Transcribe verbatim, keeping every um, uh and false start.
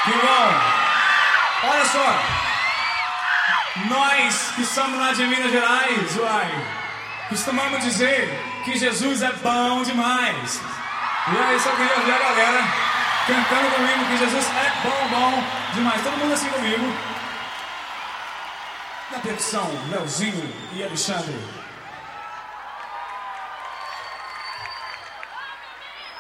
Que bom! Olha só, nós que estamos lá de Minas Gerais, uai, costumamos dizer que Jesus é bom demais. E aí só queria ver a galera cantando comigo que Jesus é bom, bom demais. Todo mundo assim comigo. Na percussão, Leozinho e Alexandre.